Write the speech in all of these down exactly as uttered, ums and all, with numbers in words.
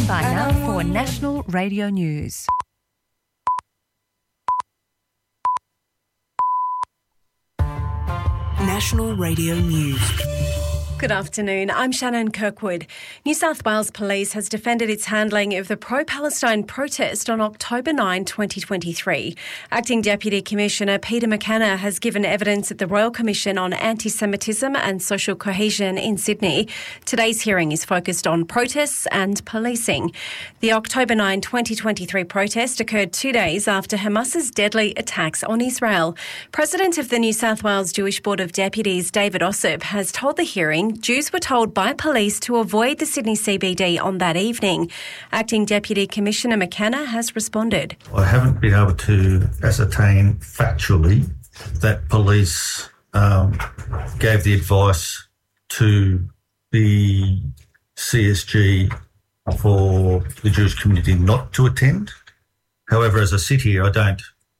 Stand by now for National Radio News. National Radio News. Good afternoon, I'm Shannon Kirkwood. New South Wales Police has defended its handling of the pro-Palestine protest on October ninth, twenty twenty-three. Acting Deputy Commissioner Peter McKenna has given evidence at the Royal Commission on Anti-Semitism and Social Cohesion in Sydney. Today's hearing is focused on protests and policing. The October ninth, twenty twenty-three protest occurred two days after Hamas's deadly attacks on Israel. President of the New South Wales Jewish Board of Deputies, David Ossip, has told the hearing Jews were told by police to avoid the Sydney C B D on that evening. Acting Deputy Commissioner McKenna has responded. I haven't been able to ascertain factually that police um, gave the advice to the C S G for the Jewish community not to attend. However, as I sit here, I don't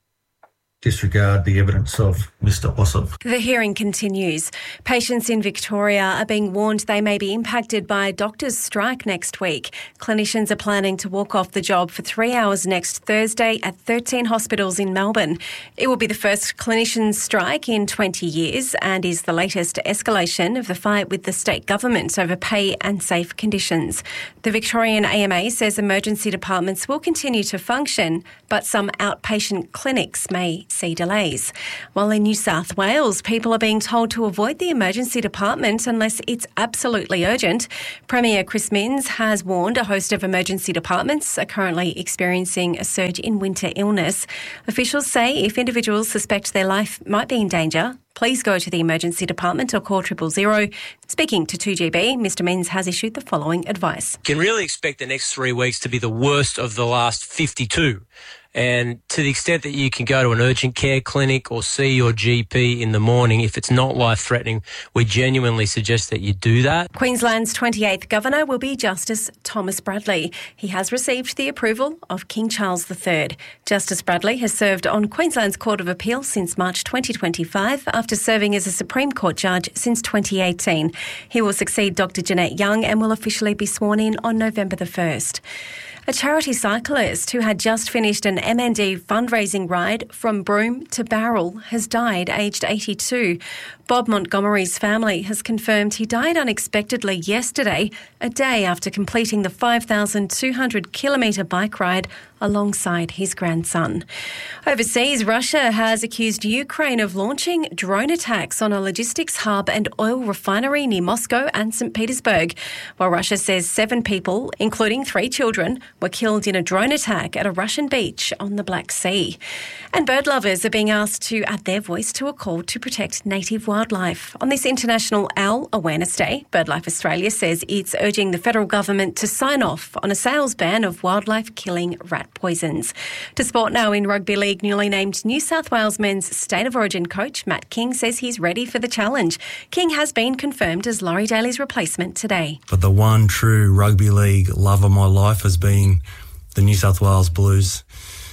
disregard the evidence of Mister Ossip. The hearing continues. Patients in Victoria are being warned they may be impacted by a doctors' strike next week. Clinicians are planning to walk off the job for three hours next Thursday at thirteen hospitals in Melbourne. It will be the first clinicians' strike in twenty years and is the latest escalation of the fight with the state government over pay and safe conditions. The Victorian A M A says emergency departments will continue to function, but some outpatient clinics may see delays. While in New South Wales, people are being told to avoid the emergency department unless it's absolutely urgent. Premier Chris Minns has warned a host of emergency departments are currently experiencing a surge in winter illness. Officials say if individuals suspect their life might be in danger, please go to the emergency department or call triple zero. Speaking to two G B, Mister Minns has issued the following advice. You can really expect the next three weeks to be the worst of the last fifty-two. And to the extent that you can go to an urgent care clinic or see your G P in the morning, if it's not life-threatening, we genuinely suggest that you do that. Queensland's twenty-eighth Governor will be Justice Thomas Bradley. He has received the approval of King Charles the Third. Justice Bradley has served on Queensland's Court of Appeal since March twenty twenty-five after serving as a Supreme Court judge since twenty eighteen. He will succeed Doctor Jeanette Young and will officially be sworn in on November the first. A charity cyclist who had just finished an M N D fundraising ride from Broome to Bowral has died aged eighty-two. Bob Montgomery's family has confirmed he died unexpectedly yesterday, a day after completing the five thousand two hundred kilometre bike ride alongside his grandson. Overseas, Russia has accused Ukraine of launching drone attacks on a logistics hub and oil refinery near Moscow and Saint Petersburg, while Russia says seven people, including three children, were killed in a drone attack at a Russian beach on the Black Sea. And bird lovers are being asked to add their voice to a call to protect native wildlife. On this International Owl Awareness Day, BirdLife Australia says it's urging the federal government to sign off on a sales ban of wildlife-killing rat poisons. To sport now, in rugby league, newly named New South Wales men's State of Origin coach Matt King says he's ready for the challenge. King has been confirmed as Laurie Daly's replacement today. But the one true rugby league love of my life has been the New South Wales Blues.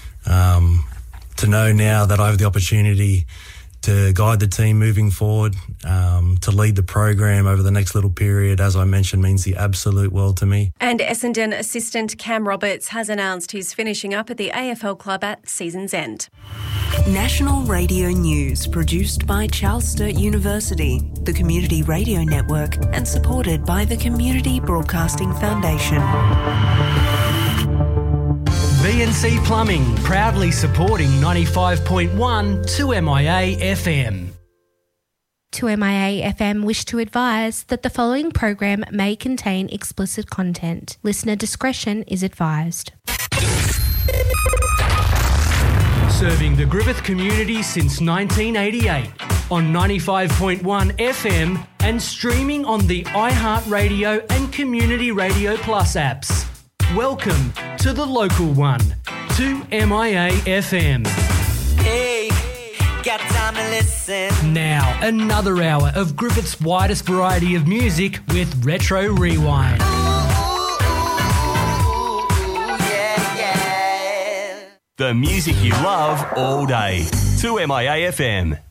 Um, to know now that I have the opportunity to guide the team moving forward, um, to lead the program over the next little period, as I mentioned, means the absolute world to me. And Essendon assistant Cam Roberts has announced he's finishing up at the A F L club at season's end. National Radio News, produced by Charles Sturt University, the Community Radio Network, and supported by the Community Broadcasting Foundation. B and C Plumbing, proudly supporting ninety-five point one two M I A F M. two M I A F M wish to advise that the following program may contain explicit content. Listener discretion is advised. Serving the Griffith community since nineteen eighty-eight on ninety-five point one F M and streaming on the iHeartRadio and Community Radio Plus apps. Welcome to the local one, two M I A F M. Hey, got time to listen. Now, another hour of Griffith's widest variety of music with Retro Rewind. Ooh, yeah, yeah. The music you love all day. two M I A F M.